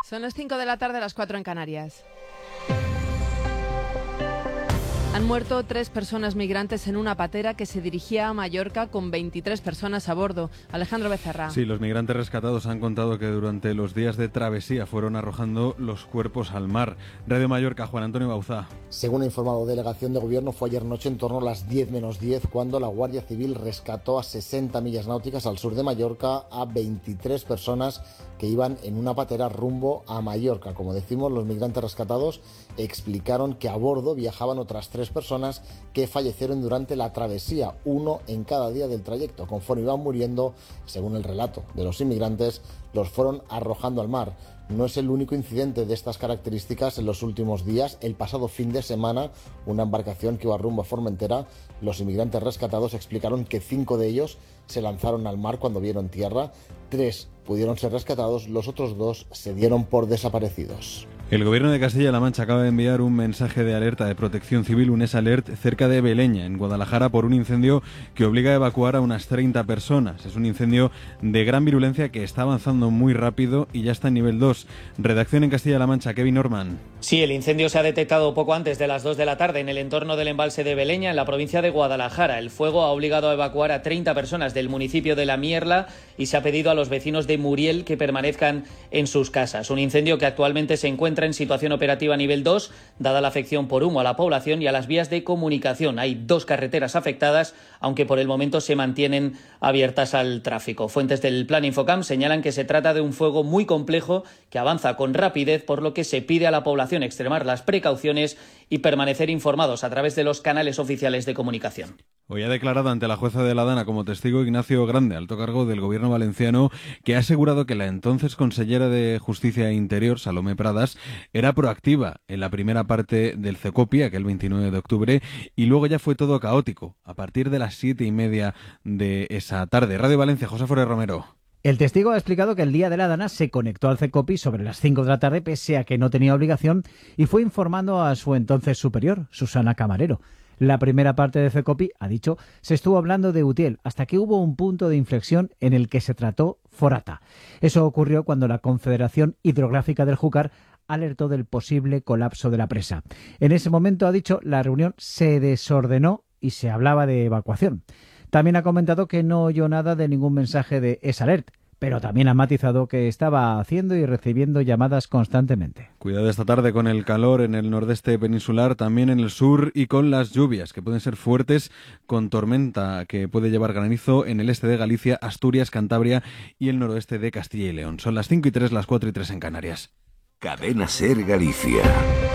Son las 5 de la tarde, las 4 en Canarias. Han muerto 3 personas migrantes en una patera que se dirigía a Mallorca con 23 personas a bordo. Alejandro Becerra. Sí, los migrantes rescatados han contado que durante los días de travesía fueron arrojando los cuerpos al mar. Radio Mallorca, Juan Antonio Bauzá. Según ha informado Delegación de Gobierno, fue ayer noche en torno a las 10 menos 10 cuando la Guardia Civil rescató a 60 millas náuticas al sur de Mallorca a 23 personas que iban en una patera rumbo a Mallorca. Como decimos, los migrantes rescatados explicaron que a bordo viajaban otras 3 personas que fallecieron durante la travesía, uno en cada día del trayecto. Conforme iban muriendo, según el relato de los inmigrantes, los fueron arrojando al mar. No es el único incidente de estas características en los últimos días. El pasado fin de semana, una embarcación que iba rumbo a Formentera, los inmigrantes rescatados explicaron que 5 de ellos se lanzaron al mar cuando vieron tierra, 3 pudieron ser rescatados, los otros 2 se dieron por desaparecidos. El Gobierno de Castilla-La Mancha acaba de enviar un mensaje de alerta de protección civil, un SALERT, cerca de Beleña, en Guadalajara, por un incendio que obliga a evacuar a unas 30 personas. Es un incendio de gran virulencia que está avanzando muy rápido y ya está en nivel 2. Redacción en Castilla-La Mancha, Kevin Norman. Sí, el incendio se ha detectado poco antes de las 2 de la tarde en el entorno del embalse de Beleña, en la provincia de Guadalajara. El fuego ha obligado a evacuar a 30 personas del municipio de La Mierla y se ha pedido a los vecinos de Muriel que permanezcan en sus casas. Un incendio que actualmente se encuentra en situación operativa nivel 2, dada la afección por humo a la población y a las vías de comunicación. Hay 2 carreteras afectadas, aunque por el momento se mantienen abiertas al tráfico. Fuentes del Plan Infocam señalan que se trata de un fuego muy complejo que avanza con rapidez, por lo que se pide a la población extremar las precauciones y permanecer informados a través de los canales oficiales de comunicación. Hoy ha declarado ante la jueza de la Dana como testigo Ignacio Grande, alto cargo del gobierno valenciano, que ha asegurado que la entonces consellera de Justicia e Interior, Salomé Pradas, era proactiva en la primera parte del CECOPI, aquel 29 de octubre, y luego ya fue todo caótico, a partir de las 7:30 de esa tarde. Radio Valencia, José Foré Romero. El testigo ha explicado que el día de la Dana se conectó al CECOPI sobre las 5 de la tarde, pese a que no tenía obligación, y fue informando a su entonces superior, Susana Camarero. La primera parte de CECOPI, ha dicho, se estuvo hablando de Utiel, hasta que hubo un punto de inflexión en el que se trató Forata. Eso ocurrió cuando la Confederación Hidrográfica del Júcar alertó del posible colapso de la presa. En ese momento, ha dicho, la reunión se desordenó y se hablaba de evacuación. También ha comentado que no oyó nada de ningún mensaje de SALERT, pero también ha matizado que estaba haciendo y recibiendo llamadas constantemente. Cuidado esta tarde con el calor en el nordeste peninsular, también en el sur, y con las lluvias que pueden ser fuertes, con tormenta que puede llevar granizo en el este de Galicia, Asturias, Cantabria y el noroeste de Castilla y León. Son las 5:03, las 4:03 en Canarias. Cadena SER Galicia.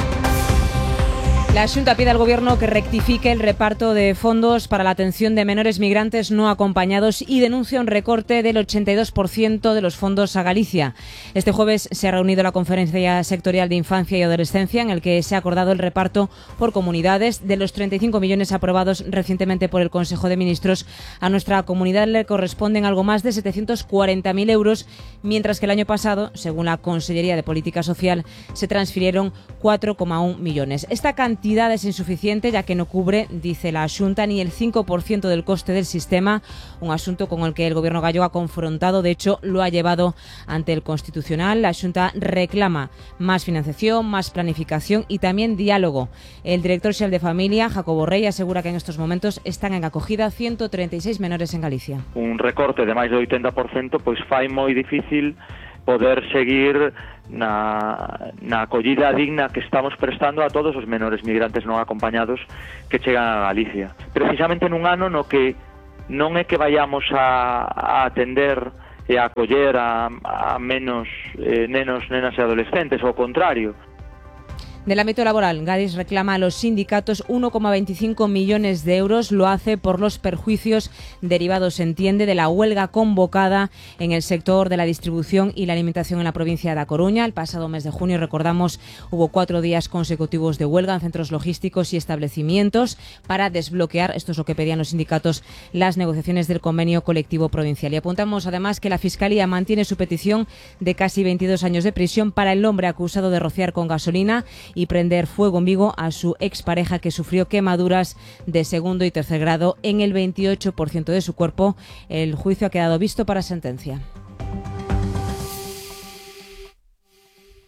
La Xunta pide al Gobierno que rectifique el reparto de fondos para la atención de menores migrantes no acompañados y denuncia un recorte del 82% de los fondos a Galicia. Este jueves se ha reunido la Conferencia Sectorial de Infancia y Adolescencia, en el que se ha acordado el reparto por comunidades. De los 35 millones aprobados recientemente por el Consejo de Ministros, a nuestra comunidad le corresponden algo más de 740.000 euros, mientras que el año pasado, según la Consellería de Política Social, se transfirieron 4,1 millones. Esta cantidad es insuficiente, ya que no cubre, dice la Xunta, ni el 5% del coste del sistema, un asunto con el que el Gobierno gallego ha confrontado. De hecho, lo ha llevado ante el Constitucional. La Xunta reclama más financiación, más planificación y también diálogo. El director xeral de Familia, Jacobo Rey, asegura que en estos momentos están en acogida 136 menores en Galicia. Un recorte de máis do 80% pois fai moi difícil poder seguir na acollida digna que estamos prestando a todos os menores migrantes non acompañados que chegan a Galicia. Precisamente nun ano no que non é que vayamos a atender e a acoller a menos nenos, nenas e adolescentes, ao contrario. Del ámbito laboral, Gadis reclama a los sindicatos 1,25 millones de euros. Lo hace por los perjuicios derivados, entiende, de la huelga convocada en el sector de la distribución y la alimentación en la provincia de A Coruña. El pasado mes de junio, recordamos, hubo 4 días consecutivos de huelga en centros logísticos y establecimientos para desbloquear, esto es lo que pedían los sindicatos, las negociaciones del convenio colectivo provincial. Y apuntamos además que la Fiscalía mantiene su petición de casi 22 años de prisión para el hombre acusado de rociar con gasolina y prender fuego en Vigo a su expareja, que sufrió quemaduras de 2º y 3er grado en el 28% de su cuerpo. El juicio ha quedado visto para sentencia.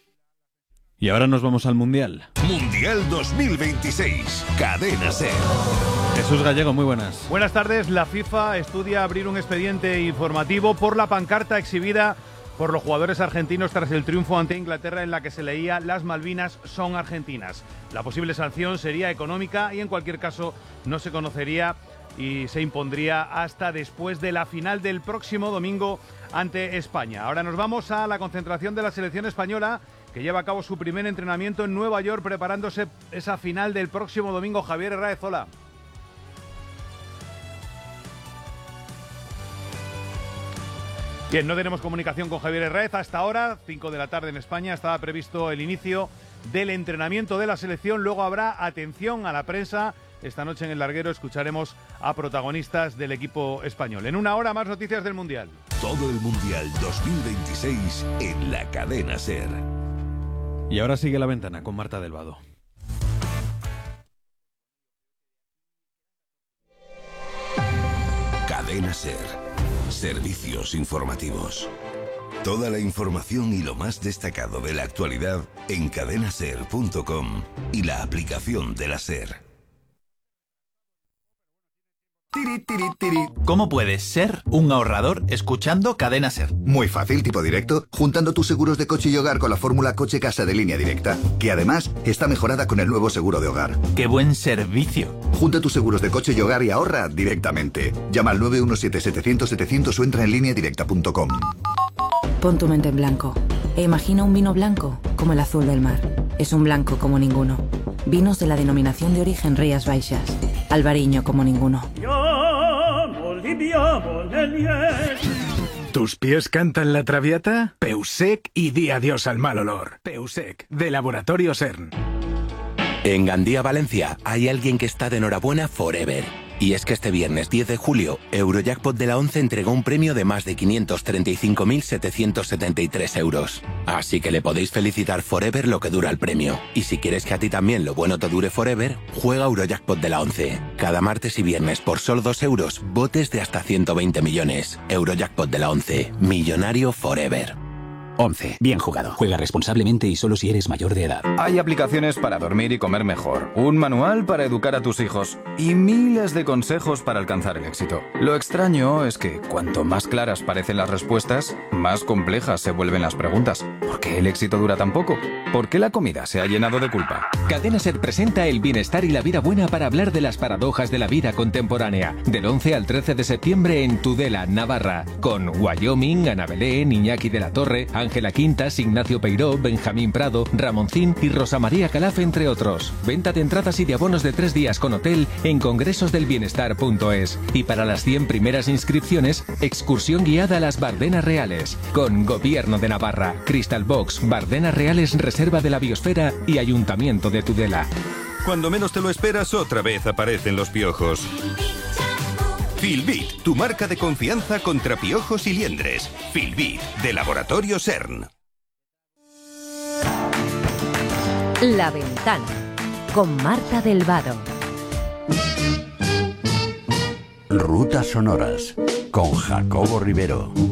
Y ahora nos vamos al Mundial. Mundial 2026, Cadena SER. Jesús Gallego, muy buenas. Buenas tardes. La FIFA estudia abrir un expediente informativo por la pancarta exhibida por los jugadores argentinos tras el triunfo ante Inglaterra, en la que se leía "Las Malvinas son argentinas". La posible sanción sería económica y en cualquier caso no se conocería y se impondría hasta después de la final del próximo domingo ante España. Ahora nos vamos a la concentración de la selección española, que lleva a cabo su primer entrenamiento en Nueva York, preparándose esa final del próximo domingo. Javier Herráez, hola. Bien, no tenemos comunicación con Javier Herráez hasta ahora, 5 de la tarde en España. Estaba previsto el inicio del entrenamiento de la selección. Luego habrá atención a la prensa. Esta noche en el larguero escucharemos a protagonistas del equipo español. En una hora más noticias del Mundial. Todo el Mundial 2026 en la Cadena SER. Y ahora sigue La Ventana con Marta del Vado. Cadena SER. Servicios informativos. Toda la información y lo más destacado de la actualidad en cadenaser.com y la aplicación de la SER. ¿Cómo puedes ser un ahorrador escuchando Cadena SER? Muy fácil, tipo directo, juntando tus seguros de coche y hogar con la fórmula Coche Casa de Línea Directa, que además está mejorada con el nuevo seguro de hogar. ¡Qué buen servicio! Junta tus seguros de coche y hogar y ahorra directamente. Llama al 917-700-700 o entra en lineadirecta.com. Pon tu mente en blanco e imagina un vino blanco como el azul del mar. Es un blanco como ninguno. Vinos de la denominación de origen Rías Baixas. Albariño como ninguno. ¿Tus pies cantan la Traviata? Peusec y di adiós al mal olor. Peusec, de Laboratorio CERN. En Gandía, Valencia, hay alguien que está de enhorabuena forever. Y es que este viernes 10 de julio, Eurojackpot de la 11 entregó un premio de más de 535.773 euros. Así que le podéis felicitar forever lo que dura el premio. Y si quieres que a ti también lo bueno te dure forever, juega Eurojackpot de la 11. Cada martes y viernes por solo 2 euros, botes de hasta 120 millones. Eurojackpot de la 11. Millonario forever. 11. Bien jugado. Juega responsablemente y solo si eres mayor de edad. Hay aplicaciones para dormir y comer mejor, un manual para educar a tus hijos y miles de consejos para alcanzar el éxito. Lo extraño es que cuanto más claras parecen las respuestas, más complejas se vuelven las preguntas. ¿Por qué el éxito dura tan poco? ¿Por qué la comida se ha llenado de culpa? Cadena SER presenta el bienestar y la vida buena para hablar de las paradojas de la vida contemporánea. Del 11 al 13 de septiembre en Tudela, Navarra, con Wyoming, Ana Belén, Iñaki de la Torre, Ángela Quintas, Ignacio Peiró, Benjamín Prado, Ramoncín y Rosa María Calaf, entre otros. Venta de entradas y de abonos de 3 días con hotel en congresosdelbienestar.es. Y para las 100 primeras inscripciones, excursión guiada a las Bardenas Reales, con Gobierno de Navarra, Crystal Box, Bardenas Reales, Reserva de la Biosfera y Ayuntamiento de Tudela. Cuando menos te lo esperas, otra vez aparecen los piojos. Filbit, tu marca de confianza contra piojos y liendres. Filbit, de Laboratorio CERN. La Ventana, con Marta del Vado. Rutas sonoras, con Jacobo Rivero.